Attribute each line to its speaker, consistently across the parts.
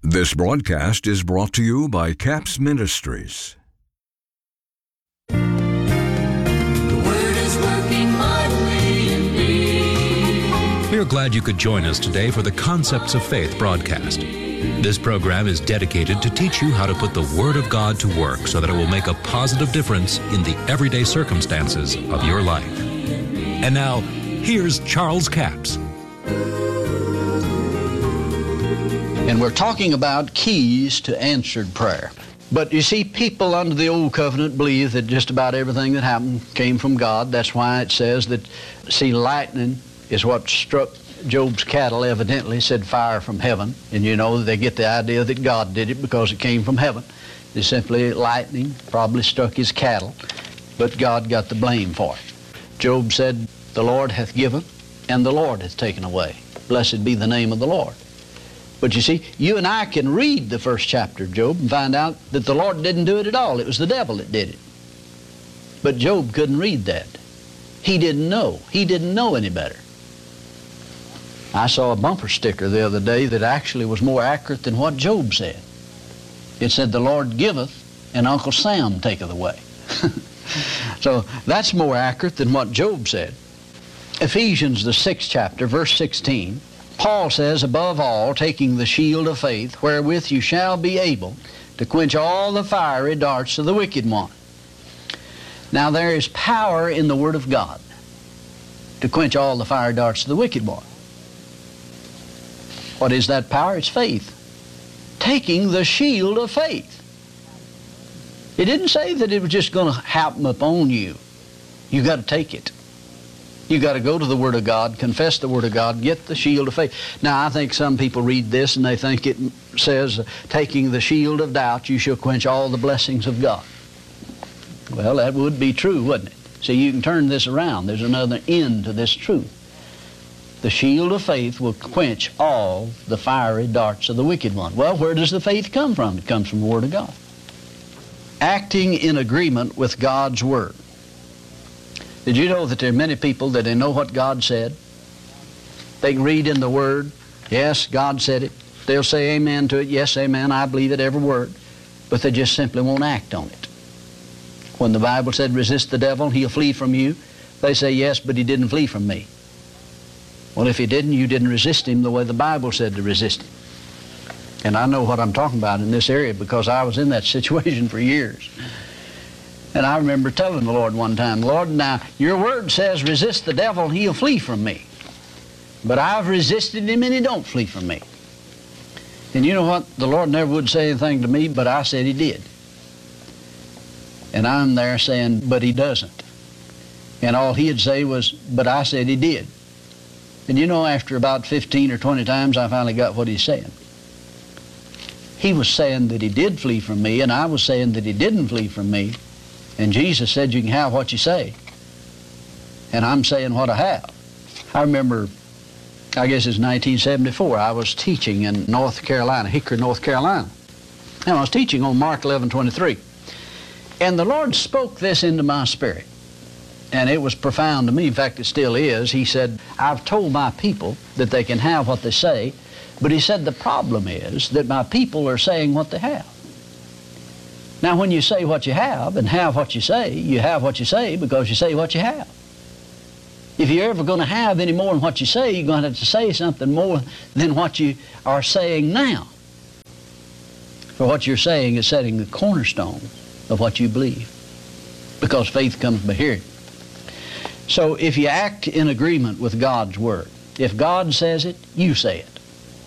Speaker 1: This broadcast is brought to you by CAPS Ministries.
Speaker 2: The Word is working mightily in me.
Speaker 3: We are glad you could join us today for the Concepts of Faith broadcast. This program is dedicated to teach you how to put the Word of God to work so that it will make a positive difference in the everyday circumstances of your life. And now, here's Charles Capps.
Speaker 4: And we're talking about keys to answered prayer. But you see, people under the Old Covenant believe that just about everything that happened came from God. That's why it says that, lightning is what struck Job's cattle, evidently, said fire from heaven. And you know, they get the idea that God did it because it came from heaven. It's simply lightning probably struck his cattle, but God got the blame for it. Job said, "The Lord hath given, and the Lord hath taken away. Blessed be the name of the Lord." But you see, you and I can read the first chapter of Job and find out that the Lord didn't do it at all. It was the devil that did it. But Job couldn't read that. He didn't know. He didn't know any better. I saw a bumper sticker the other day that actually was more accurate than what Job said. It said, "The Lord giveth, and Uncle Sam taketh away." So that's more accurate than what Job said. Ephesians, the 6th chapter, verse 16, Paul says, "Above all, taking the shield of faith, wherewith you shall be able to quench all the fiery darts of the wicked one." Now there is power in the Word of God to quench all the fiery darts of the wicked one. What is that power? It's faith. Taking the shield of faith. It didn't say that it was just going to happen upon you. You got to take it. You got to go to the Word of God, confess the Word of God, get the shield of faith. Now, I think some people read this and they think it says, "Taking the shield of doubt, you shall quench all the blessings of God." Well, that would be true, wouldn't it? See, you can turn this around. There's another end to this truth. The shield of faith will quench all the fiery darts of the wicked one. Well, where does the faith come from? It comes from the Word of God. Acting in agreement with God's Word. Did you know that there are many people that they know what God said? They can read in the Word, yes, God said it. They'll say amen to it, yes, amen, I believe it, every word. But they just simply won't act on it. When the Bible said, "Resist the devil, he'll flee from you," they say, "Yes, but he didn't flee from me." Well, if he didn't, you didn't resist him the way the Bible said to resist him. And I know what I'm talking about in this area because I was in that situation for years. And I remember telling the Lord one time, "Lord, now your word says resist the devil and he'll flee from me. But I've resisted him and he don't flee from me." And you know what? The Lord never would say anything to me, but I said he did. And I'm there saying, "But he doesn't." And all he'd say was, "But I said he did." And you know, after about 15 or 20 times, I finally got what he's saying. He was saying that he did flee from me, and I was saying that he didn't flee from me. And Jesus said you can have what you say. And I'm saying what I have. I remember, I guess it's 1974, I was teaching in North Carolina, Hickory, North Carolina. And I was teaching on Mark 11:23. And the Lord spoke this into my spirit. And it was profound to me. In fact, it still is. He said, "I've told my people that they can have what they say." But he said the problem is that my people are saying what they have. Now, when you say what you have and have what you have what you say because you say what you have. If you're ever going to have any more than what you say, you're going to have to say something more than what you are saying now. For what you're saying is setting the cornerstone of what you believe, because faith comes by hearing. So if you act in agreement with God's Word, if God says it, you say it.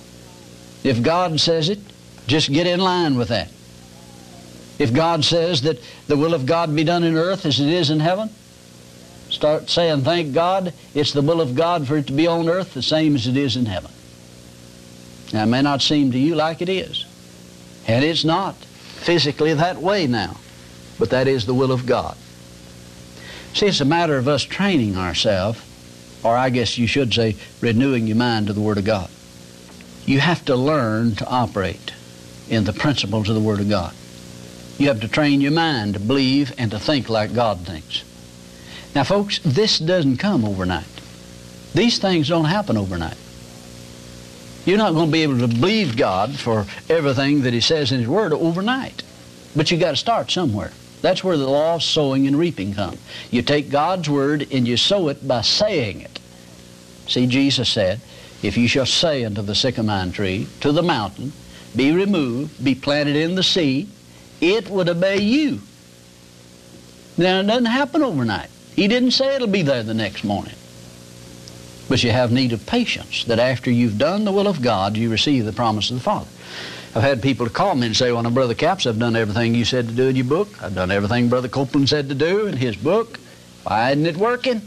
Speaker 4: If God says it, just get in line with that. If God says that the will of God be done in earth as it is in heaven, start saying, "Thank God, it's the will of God for it to be on earth the same as it is in heaven." Now, it may not seem to you like it is, and it's not physically that way now, but that is the will of God. See, it's a matter of us training ourselves, or I guess you should say renewing your mind to the Word of God. You have to learn to operate in the principles of the Word of God. You have to train your mind to believe and to think like God thinks. Now, folks, this doesn't come overnight. These things don't happen overnight. You're not going to be able to believe God for everything that He says in His Word overnight. But you got to start somewhere. That's where the law of sowing and reaping come. You take God's Word and you sow it by saying it. See, Jesus said, if you shall say unto the sycamore tree, to the mountain, be removed, be planted in the sea, it would obey you. Now, it doesn't happen overnight. He didn't say it'll be there the next morning. But you have need of patience, that after you've done the will of God, you receive the promise of the Father. I've had people call me and say, well, now, Brother Capps, I've done everything you said to do in your book. I've done everything Brother Copeland said to do in his book. Why isn't it working?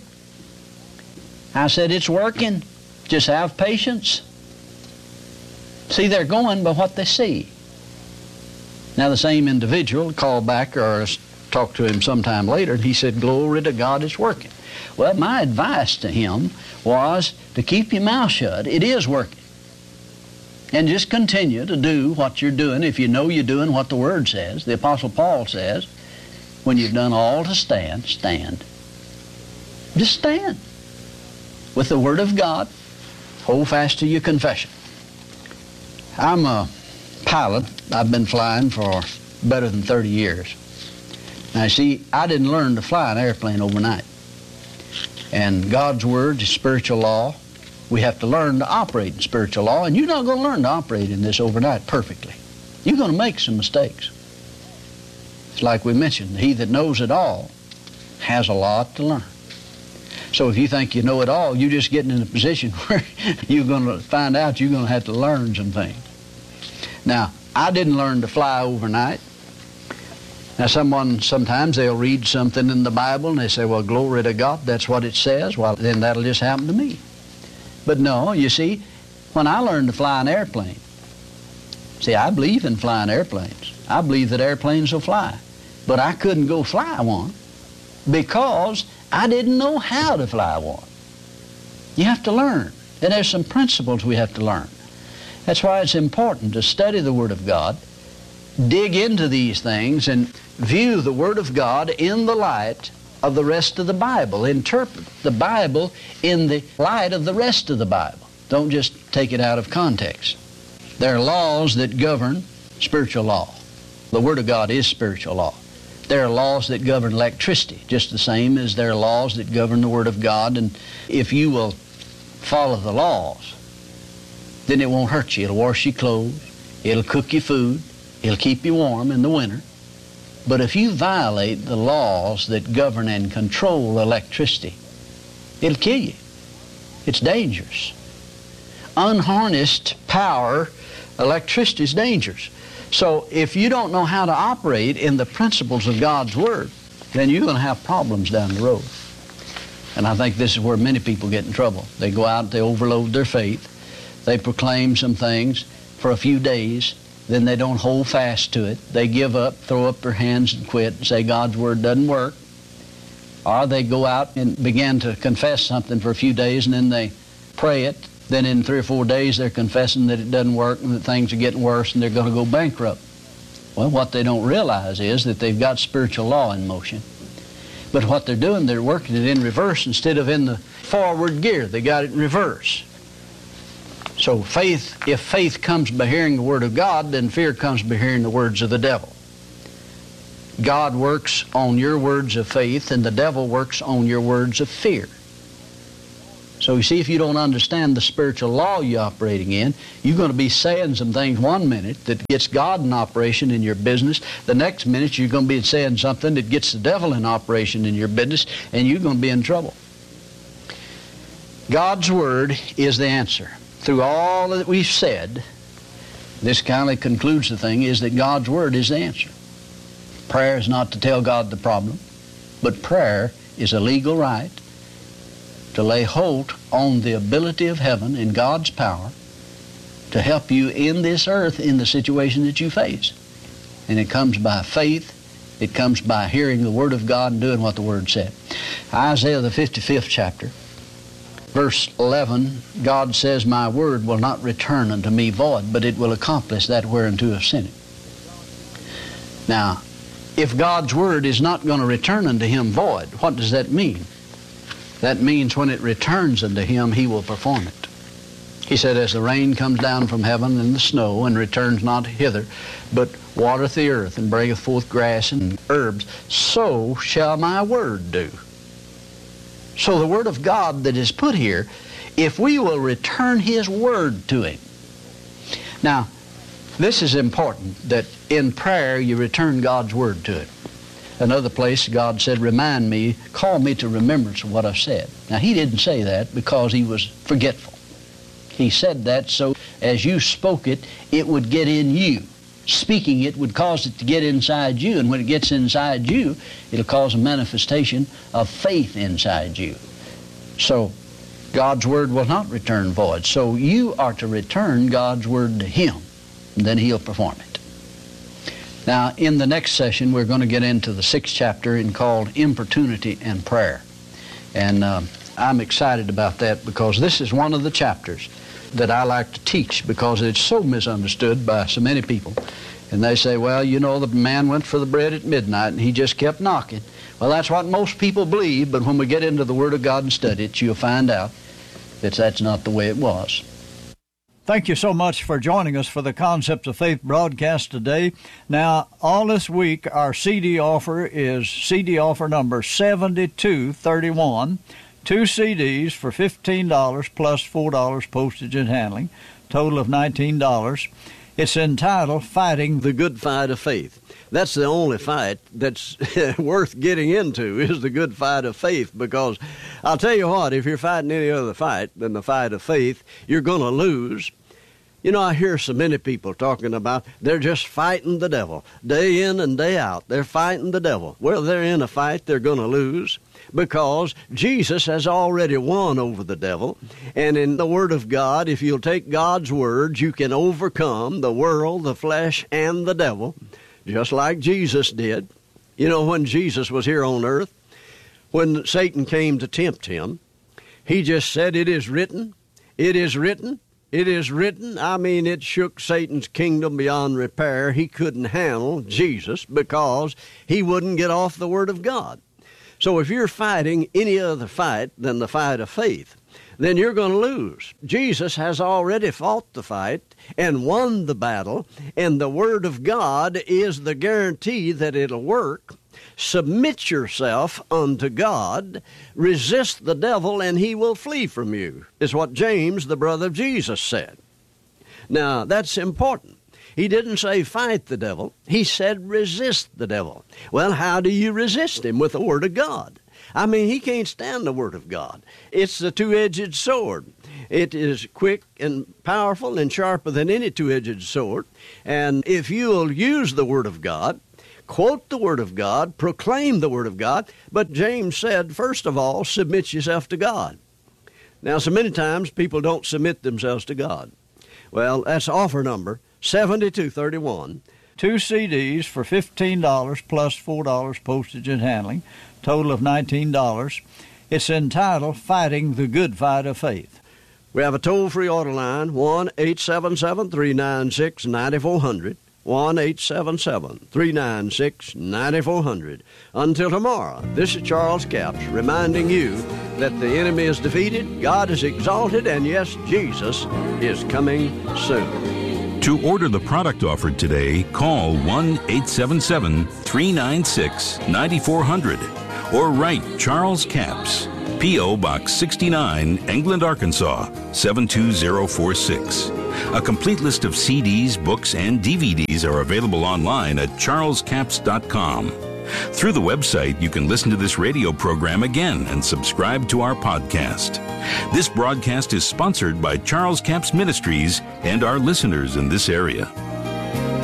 Speaker 4: I said, it's working. Just have patience. See, they're going by what they see. Now, the same individual called back or talked to him sometime later, and he said, glory to God, it's working. Well, my advice to him was to keep your mouth shut. It is working. And just continue to do what you're doing if you know you're doing what the Word says. The Apostle Paul says, when you've done all to stand, stand. Just stand. With the Word of God, hold fast to your confession. I'm a pilot. I've been flying for better than 30 years. Now, see, I didn't learn to fly an airplane overnight. And God's Word is spiritual law. We have to learn to operate in spiritual law, and you're not going to learn to operate in this overnight perfectly. You're going to make some mistakes. It's like we mentioned, he that knows it all has a lot to learn. So if you think you know it all, you're just getting in a position where you're going to find out you're going to have to learn some things. Now, I didn't learn to fly overnight. Now, sometimes they'll read something in the Bible and they say, well, glory to God, that's what it says. Well, then that'll just happen to me. But no, you see, when I learned to fly an airplane, see, I believe in flying airplanes. I believe that airplanes will fly. But I couldn't go fly one because I didn't know how to fly one. You have to learn. And there's some principles we have to learn. That's why it's important to study the Word of God, dig into these things, and view the Word of God in the light of the rest of the Bible. Interpret the Bible in the light of the rest of the Bible. Don't just take it out of context. There are laws that govern spiritual law. The Word of God is spiritual law. There are laws that govern electricity, just the same as there are laws that govern the Word of God. And if you will follow the laws, then it won't hurt you. It'll wash your clothes. It'll cook your food. It'll keep you warm in the winter. But if you violate the laws that govern and control electricity, it'll kill you. It's dangerous. Unharnessed power, electricity is dangerous. So if you don't know how to operate in the principles of God's Word, then you're going to have problems down the road. And I think this is where many people get in trouble. They go out, they overload their faith, they proclaim some things for a few days, then they don't hold fast to it. They give up, throw up their hands and quit and say God's Word doesn't work. Or they go out and begin to confess something for a few days and then they pray it. Then in 3 or 4 days they're confessing that it doesn't work and that things are getting worse and they're going to go bankrupt. Well, what they don't realize is that they've got spiritual law in motion. But what they're doing, they're working it in reverse instead of in the forward gear. They got it in reverse. So if faith comes by hearing the Word of God, then fear comes by hearing the words of the devil. God works on your words of faith, and the devil works on your words of fear. So you see, if you don't understand the spiritual law you're operating in, you're going to be saying some things one minute that gets God in operation in your business. The next minute you're going to be saying something that gets the devil in operation in your business, and you're going to be in trouble. God's Word is the answer. Through all that we've said, this kind of concludes the thing, is that God's Word is the answer. Prayer is not to tell God the problem, but prayer is a legal right to lay hold on the ability of heaven and God's power to help you in this earth in the situation that you face. And it comes by faith. It comes by hearing the Word of God and doing what the Word said. Isaiah the 55th chapter, verse 11, God says, my word will not return unto me void, but it will accomplish that whereunto I've sent it. Now, if God's Word is not going to return unto Him void, what does that mean? That means when it returns unto Him, He will perform it. He said, as the rain comes down from heaven and the snow, and returns not hither, but watereth the earth, and bringeth forth grass and herbs, so shall my word do. So the word of God that is put here, if we will return his word to him. Now, this is important, that in prayer you return God's word to it. Another place, God said, remind me, call me to remembrance of what I've said. Now, he didn't say that because he was forgetful. He said that so as you spoke it, it would get in you. Speaking it would cause it to get inside you, and when it gets inside you, it'll cause a manifestation of faith inside you. So, God's word will not return void. So you are to return God's word to him, and then he'll perform it. Now, in the next session, we're going to get into the 6th chapter and called Importunity and Prayer. And I'm excited about that because this is one of the chapters that I like to teach because it's so misunderstood by so many people. And they say, well, you know, the man went for the bread at midnight and he just kept knocking. Well, that's what most people believe, but when we get into the Word of God and study it, you'll find out that that's not the way it was.
Speaker 5: Thank you so much for joining us for the Concepts of Faith broadcast today. Now, all this week, our CD offer is CD offer number 7231. 2 CDs for $15 plus $4 postage and handling, total of $19. It's entitled Fighting the Good Fight of Faith. That's the only fight that's worth getting into, is the good fight of faith, because I'll tell you what, if you're fighting any other fight than the fight of faith, you're going to lose. You know, I hear so many people talking about they're just fighting the devil. Day in and day out, they're fighting the devil. Well, they're in a fight they're going to lose, because Jesus has already won over the devil. And in the Word of God, if you'll take God's words, you can overcome the world, the flesh, and the devil, just like Jesus did. You know, when Jesus was here on earth, when Satan came to tempt him, he just said, "It is written, it is written, it is written." I mean, it shook Satan's kingdom beyond repair. He couldn't handle Jesus because he wouldn't get off the Word of God. So if you're fighting any other fight than the fight of faith, then you're going to lose. Jesus has already fought the fight and won the battle, and the Word of God is the guarantee that it'll work. Submit yourself unto God, resist the devil, and he will flee from you, is what James, the brother of Jesus, said. Now, that's important. He didn't say fight the devil. He said resist the devil. Well, how do you resist him? With the Word of God. I mean, he can't stand the Word of God. It's the two-edged sword. It is quick and powerful and sharper than any two-edged sword. And if you'll use the Word of God, quote the Word of God, proclaim the Word of God, but James said, first of all, submit yourself to God. Now, so many times people don't submit themselves to God. Well, that's offer number 7231. 2 CDs for $15 plus $4 postage and handling, total of $19. It's entitled Fighting the Good Fight of Faith. We have a toll-free order line, 1-877-396-9400, 1-877-396-9400. Until tomorrow, this is Charles Capps reminding you that the enemy is defeated, God is exalted, and yes, Jesus is coming soon.
Speaker 6: To order the product offered today, call 1-877-396-9400 or write Charles Capps, P.O. Box 69, England, Arkansas, 72046. A complete list of CDs, books, and DVDs are available online at charlescapps.com. Through the website, you can listen to this radio program again and subscribe to our podcast. This broadcast is sponsored by Charles Capps Ministries and our listeners in this area.